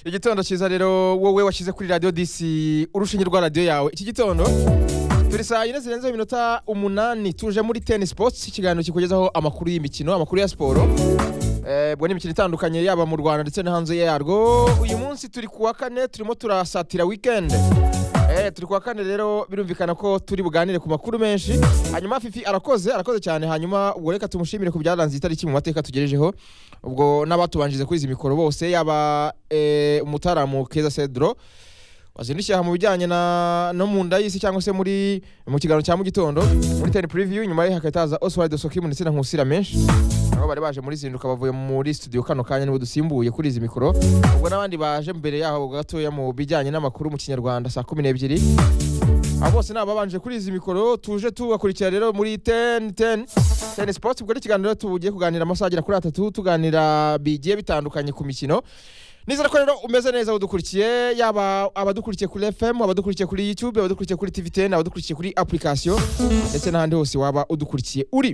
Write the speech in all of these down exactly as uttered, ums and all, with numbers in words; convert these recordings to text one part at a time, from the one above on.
igitondo cyiza rero wowe washize kuri radio D C urushinge rwa radio yawe. Iki gitondo turi saa yine zirenze iminota umunani tuje muri Ten Sports, ikiganiro kikugezaho amakuru y'imikino, amakuru ya sport. Eh bwo n'imikino itandukanye yaba mu Rwanda ndetse no hanze yarwo. Uyu munsi turi kuwa kane, turimo turasatira weekend. Eh turi kuwa kane rero birumvikana ko turi buganire ku makuru menshi. Hanyuma Fifi arakoze, arakoze cyane. Hanyuma ubwo reka tumushimire ku byaranze itariki mu mateka tugerejeho. Ubwo n'abatubanjije kuri izi mikoro bose yaba eh umutaramu Keza Cedro wazindishya mu bijyanye na no mu nda y'isi cyangwa se muri mu kiganiro cya mu gitondo muri Ten Preview. Nyuma ye hakataza Oswald Sokim ndetse na Nkusira menshi aho bari baje muri zinduka bavuye muri studio kano kanya nibo dusimbuye kuri izi mikoro. Ubwo n'abandi baje mbere yaho gatoya mu bijyanye n'amakuru mu Kinyarwanda saa kumi n'ebyiri. Abo bose nababanje kuri izi mikoro tuje tubakurikira rero muri ten ten Ten Sports. Ubwo ikiganiro tugiye kuganira amasagira kuri atatu tuganira bigiye bitandukanye ku mikino. Nizera ko rero umeze neza udukurikiye, yaba abadukurikiye kuri F M, abadukurikiye kuri YouTube, abadukurikiye kuri T V ten, abadukurikiye kuri application ndetse n'ahandi hose waba udukurikiye uri.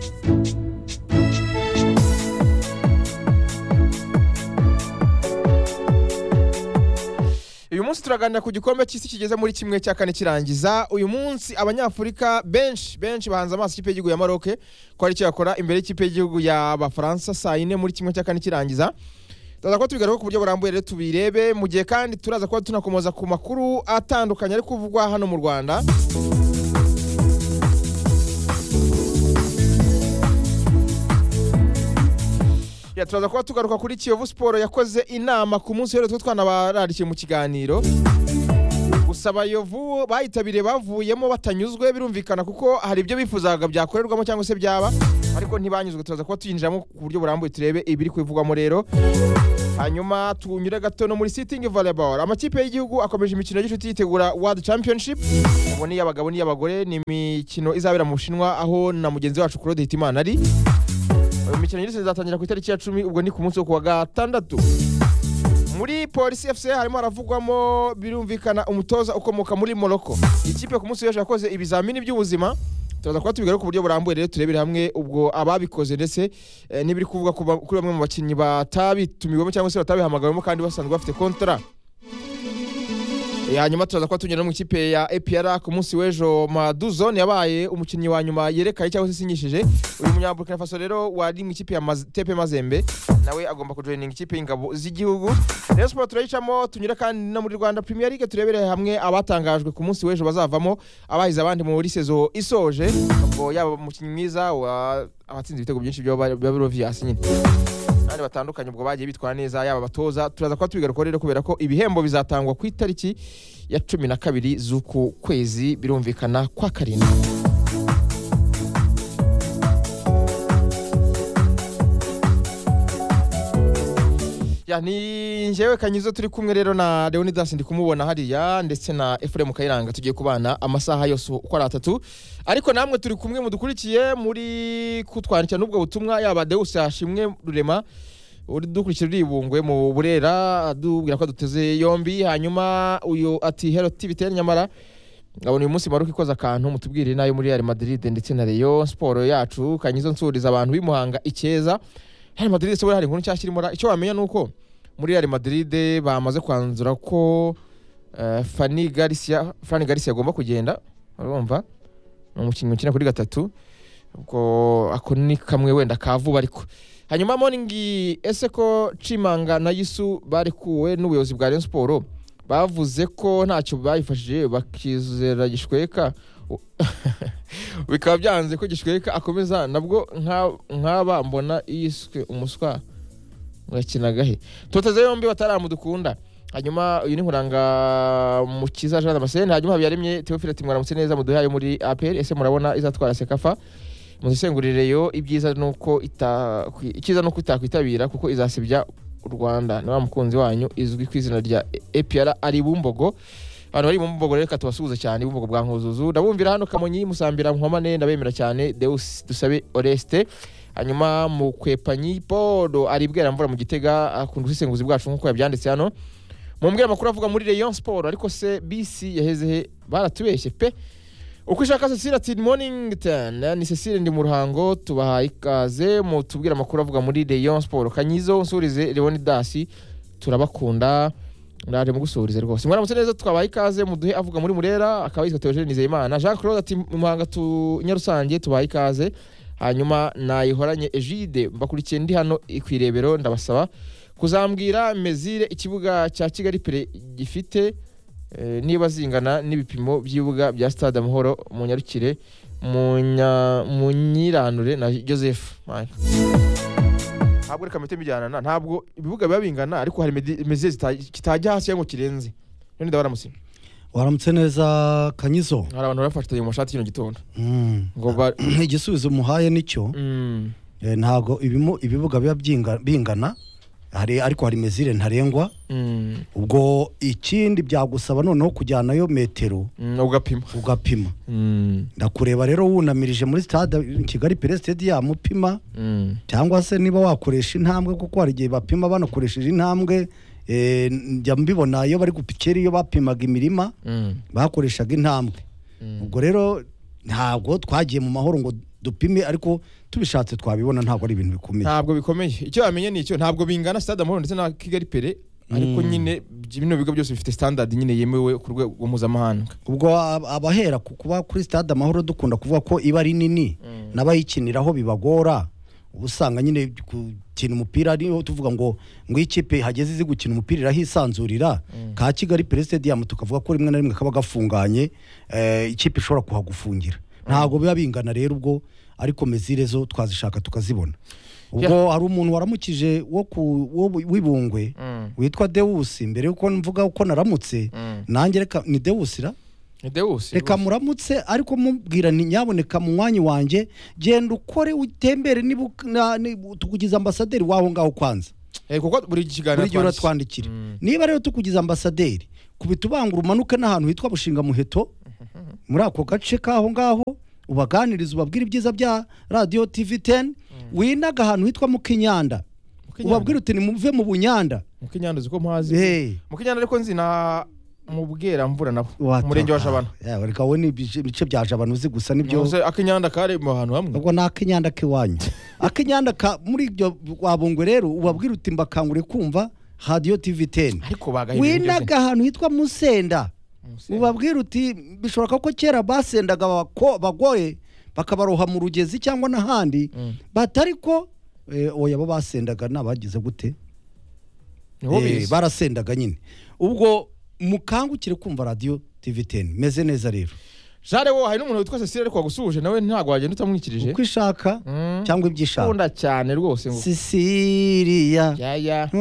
Uyu munsi turaganira ku gikombe cy'isi kigeze muri kimwe cya kane kirangiza. Uyu munsi abanyafurika benshi benshi bahanze amaso ikipe y'igihugu ya Maroc ko ari cyo yakora imbere y'ikipe y'igihugu ya Abafaransa saa yine muri kimwe cya kane kirangiza. Turaza ko tubigaruka ku buryo burambuye rero tubirebe mu gihe kandi turaza kuba tunakomoza ku makuru atandukanye ari kuvugwa hano mu Rwanda. Ya turaza kuba tugaruka kuri Kiyovu Sport yakoze inama ku munsi rero twa twanabararikiye mu kiganiro. Gusaba Yovu bayitabiriye bavuyemo batanyuzwe birumvikana kuko hari ibyo bifuzaga byakorerwamo cyangwa se byaba ariko ntibanyuzwe. Turaza kuba tuyinjiramo ku buryo burambuye turebe ibiri kwivugwamo rero. Hanyuma tunyure gato no muri Sitting Volleyball. Amakipe y'igihugu akomeje imikino y'inshuti yitegura World Championship. Ubwo ni y'abagabo ni y'abagore, ni imikino izabera mu Bushinwa aho na mugenzi wacu Claude Hitimana ari. Imikino yose izatangira ku itariki ya cumi, ubwo ni ku munsi wo kuwa gatandatu. Muri Police F C harimo haravugwamo birumvikana umutoza ukomoka muri Morocco. Ikipe ku munsi w'ejo yakoze ibizamini by'ubuzima. Turaza kuba tubigaruka ku buryo burambuye rero turebere hamwe ubwo ababikoze ndetse e, nibiri kuvuga kuri bamwe mu bakinnyi batabitumiwemo cyangwa se batabihamagawemo kandi basanzwe bafite contrat. Hanyuma turaza kuba tunyura mu ikipe ya A P R ku munsi w'ejo Maduzone yabaye umukinnyi wa nyuma yerekaye cyangwa se sinyishije. Uyu munyaburkina Faso rero wari mu ikipe ya Maz Tepe Mazembe nawe agomba kujoininga ikipe y'ingabo z'igihugu. Rayon Sport turayicamo tunyura kandi no muri Rwanda Premier League turebere hamwe abatangajwe ku munsi w'ejo bazavamo abahize abandi muri saison isoje. Ubwo yaba umukinnyi mwiza wa abatsinze ibitego byinshi byo Babirovias nyine kandi batandukanye ubwo bagiye bitwara neza yaba batoza. Turaza kuba tubigaruka rero kubera ko ibihembo bizatangwa ku itariki ya cumi na kabiri z'uku kwezi birumvikana kwa karindwi. Ya ni njewe Kanyizo turi kumwe rero na Leonidas ndi kumubona hariya ndetse na Ephraim Kayiranga tugiye kubana amasaha yose uko ari atatu. Ariko namwe turi kumwe mudukurikiye muri kutwandikira n'ubwo butumwa yaba Deus Hashimwe Rurema uri dukurikira ribungwe mu Burera dubwira ko duteze yombi. Hanyuma uyu ati Hello T V ten nyamara ngabona uyu munsi Maroc ikoza akantu mutubwire nayo muri Real Madrid ndetse na Rayon Sport yacu. Kanyizo nsuriza abantu bimuhanga ikeza. Real Madrid se hari inkuru cyashirimo icyo wamenya nuko muri Real Madrid bamaze kwanzura ko uh, Fanny Garcia Fanny Garcia agomba kugenda. Urumva umukinnyi ukina kuri gatatu ubwo akoni kamwe wenda kavuba ariko. Hanyuma Morning ese ko Chimanga na Yisu bari kuwe n'ubuyobozi bwa Rayon Sport bavuze ko ntacyo bayifashije bakizera Gishweka bikaba byanze ko Gishweka akomeza nabwo nk'aba mbona yiswe umuswa ngakinaga he toteze yombi bataramudukunda. Hanyuma uyu ni Nkuranga Mukiza Jean Damascene. Hanyuma habiyaremye Theophile ati mwaramutse neza muduhaye muri A P R ese murabona izatwara Sekafa muzisengurire yo ibyiza nuko ita ikiza no kutakwitabira kuko izasibya u Rwanda. Na mukunzi wanyu izwi ku izina rya A P R ari Bumbogo. Abantu bari mu Bumbogo reka tubasuhuze cyane Bumbogo bwa Nkuzuzu. Ndabumvira hano Kamonyi Musambira Nkomane ndabemera cyane Deus Dusabe Oreste. Hanyuma mu Kwepanyi Podo aribwera mvura mu Gitega akunda isenguzi bwacu nkuko yabyanditse hano. Mumbwira makuru avuga muri Rayon Sport ariko se B C yaheze he baratubeshye pe. Uko ishaka Cecile ati Mornington ni Cecile ndi mu Ruhango tubahaye ikaze mu tubwira makuru avuga muri Rayon Sport. Kanyizo nsurize Leonidas turabakunda ndaje mugusurize rwose mwaramutse neza twabaye ikaze muduhe avuga muri Murera akaba yitwa Theogene Nizeyimana Jean Claude ati muhanga tu Nyarusange tubaye ikaze hanyuma nayihoranye Egide mbakurikiye ndi hano ikwirebero ndabasaba kuzambwira Mezire ikibuga cya Kigali Pere gifite eh, niba zingana n'ibipimo by'ibuga bya Stade Amahoro mu Nyarukire mu Nyiranure na Joseph ntabwo reka mete bijyana ntabwo ibibuga biba bingana ariko hari Mezire kitajya hasi yango kirenze none ndabaramutse waramutse neza Kanyizo hari abantu bafatanye mu mashati kino gitondo ngo igisubizo muhaye nicyo ntago ibibuga biba bingana hari ariko hari Mezire ntarengwa ubwo ikindi byagusaba noneho kujyanayo metero ugapima ugapima ndakureba rero wunamirije muri stade Kigali Pere Stadium upima cyangwa se niba wakoresha intambwe kuko hari gihe bapima banakoresheje intambwe eh njya mbibona iyo bari gupikera iyo bapimaga imirima bakoreshaga intambwe ubwo rero ntabwo twagiye mu mahoro ngo dupime ariko tubishatse twabibona ntabwo ari ibintu bikomeye ntabwo bikomeye icyo yamenye ni icyo ntabwo bingana Stade Amahoro ndetse na Kigali Pere ariko nyine bino bigo byose bifite standard nyine yemewe ku rwego mpuzamahanga ubwo abahera kuba kuri Stade Amahoro dukunda kuvuga ko iba ari nini nabayikiniraho bibagora ubusanga nyine gukina umupira ariho tuvuga ngo ngo ikipe hageze izi gukina umupira irahisanzurira ka Kigali Pere Stadium tukavuga ko rimwe na rimwe kaba gafunganye eh, ikipe ishobora kuhagufungira ntago biba bingana rero ubwo ariko Mezire zo twazishaka tukazibona ubwo hari umuntu waramukije wo ku wibungwe witwa Deus mbere yuko mvuga uko naramutse nanjye reka ni Deusira Deus reka muramutse ariko mubwira ni nyaboneka mu mwanya wanje genda ukore utembere nibu tukugiza ambasaderi waho ngaho kwanza eh kuko buri kiganiro buri twandikira niba rero tukugiza ambasaderi kubitubangura umanuke n'ahantu hitwa Bushinga Muheto muri ako gace kaho ngaho ubaganiriza ubabwira ibyiza bya Radio T V ten winaga ahantu hitwa Mukinyanda ubabwira uti ni muve mu Bunyanda Mukinyanda ziko mpazi hey. Mukinyanda ariko nzi na mubwera mvura nabo umurenge wa Jabana ya reka we ni bice bya Jabana uzi gusa nibyo no, akinyanda kare mu hantu hamwe ubwo na akinyanda kiwanyu akinyanda ka muri ibyo wabungwe rero ubabwira uti mbakangure kumva Radio T V ten ariko bagaye winaga ahantu hitwa Musenda ubabwira uti bishoboka ko kera basendaga bagoye bakabaroha mu rugezi cyangwa n'ahandi mm. batariko eh, oya bo basendaga nabagize gute eh, barasendaga nyine ubwo mukangukire kumva Radio T V ten meze neza rero Jare wo hari n'umuntu witwa Cecile ariko agusuje nawe ntago wagenda utamwikirije uko ishaka mm. cyangwa ibyishaka ukunda cyane rwose ngo Cecilia ya ya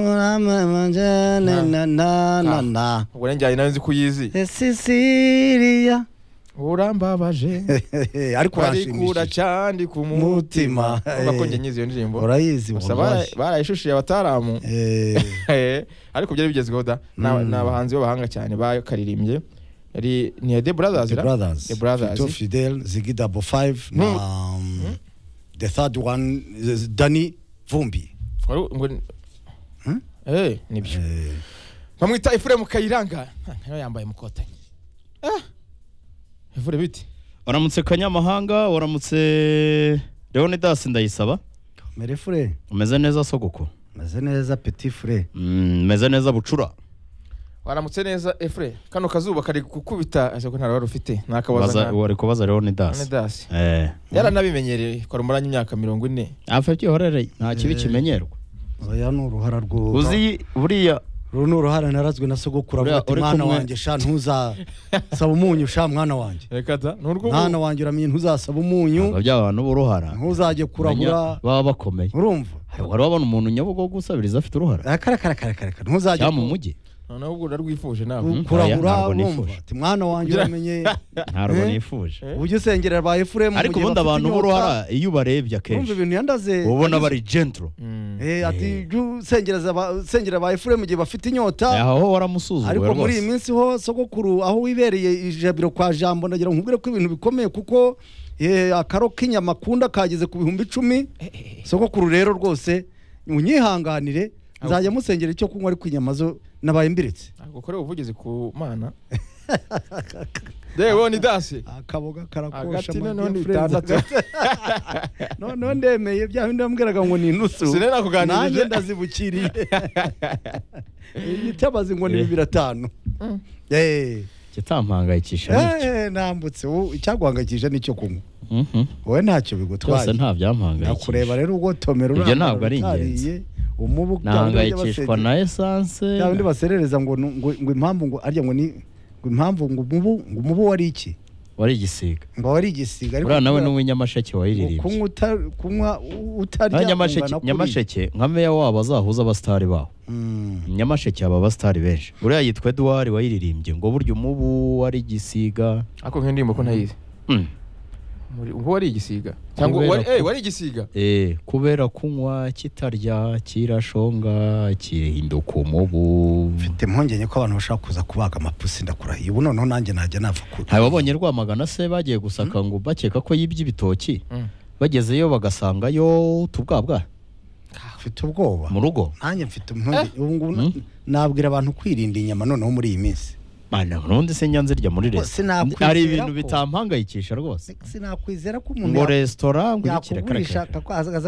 na na na na na ubwo njyanye nawe nzi kuyizi Cecilia urambabaje ariko arikura cyandi ku mutima ubako nge nyizi yo ndirimbo urayizi barayishushiye abataramu eh ariko byari bigezweho da n'abahanzi b'abahanga cyane bakaririmbye yari ni The Brothers The Brothers The Brothers Fito Fidel Ziggy Double Five na um, the third one is Danny Vumbi ngo eh nibyo bamwita Ephraim Kayiranga nayo yambaye mukotanye ah Evure biti waramutse Kanyamahanga waramutse Leonidas Ndayisaba mere frère umeze neza Sogoko umeze neza Petit frère mm meze neza Bucura waramutse neza Efre kano kazuba kari gukubita aje ko ntararo ufite nakabaza wari kubaza Leonidas Leonidas eh yara nabimenyereye ko rumuranye imyaka mirongo ine afite horere nta kibi kimenyerwa oya n'uruhara rwo uzi buriya runo ruhara narazwe na Sogokuru avuga ati mwana wanje sha ntuza saba umunyu sha mwana wanje reka da nurwo mwana wanje uramenye ntuzasaba umunyu by'abantu b'uruhara ntuzaje kurahura baba bakomeye urumva wari wabona umuntu nyabugo gusabiriza afite uruhara akara kara kara kara ntuzaje mu mujyi noneho ubwo narwifuje nawe kurahura urumva ati mwana wanje uramenye ntarwo nifuje ujye usengerera ba Ephraim ariko ubundi abantu b'uruhara iyo barebye akenshi urumva ibintu yandaze ubona bari gentle eh ati usengereza ba sengera ba Ephraim gihe bafite inyota aho waramusuzuye ariko muri iyi minsi ho Sogokuru aho wibereye ijabiro kwa Jambo ndagira nkubwire ko ibintu bikomeye kuko akaro k'inyama kunda kageze ku bihumbi icumi Sogokuru rero rwose unyihanganire nzajya musengera icyo kunywa ari kwinyama zo nabaye mbiretse gukora ubuvugizi ku mana Dewo ni dasi akaboga karakosha agati none ni bitandatu none ndemeye bya bindi bambwiraga ngo ni nusu sinena kuganirije nanjye ndazibukiriye igitabazi ngo ni bibiri atanu eh kitampangayikisha eh nambutse icyaguhangayikisha nicyo kunywa mhm wowe ntacyo bigutwaye twese nta byampangayikisha nakureba rero ubwo tomera ibyo ntabwo ari ingenzi umubu nahangayikishwa na essence ya bindi baserereza ngo ngo impamvu ngo arya ngo ni ngo impamvu ngo umubu ngo umubu wari iki wari igisiga ngo wari igisiga ariko nawe n'uw'inyamasheke wayiririmbye kunywa kunywa utarya nyamasheke nyamasheke nka meya wabo azahuza abastari baho nyamasheke aba abastari benshi uriya yitwa Edouard wayiririmbye ngo burya umubu wari igisiga ako nk'indimo ko ntayizi muri ngo wari igisiga cyangwa wari eh wari igisiga eh kubera kunywa kitarya kirashonga kihinduka umubu mfite impungenge ko abantu bashaka kuza kubaga amapusi ndakurahiye ubu noneho nanjye najya nava kure ntawe babonye Rwamagana se bagiye gusaka ngo bakeka ko yibye ibitoki bagezeyo bagasangayo tubwabwa mfite ubwoba mu rugo nanjye mfite impungenge nabwira abantu kwirinda inyama noneho muri iyi minsi Mana nundi se nyanzirya muri restaurant ari ibintu bitampangayikisha rwose sinakwizera ko umuntu ngo restaurant ngo yakigurisha